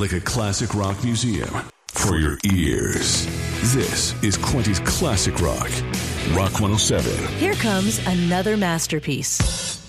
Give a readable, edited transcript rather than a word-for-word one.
like a classic rock museum for your ears. This is Quinty's Classic Rock. Rock 107. Here comes another masterpiece.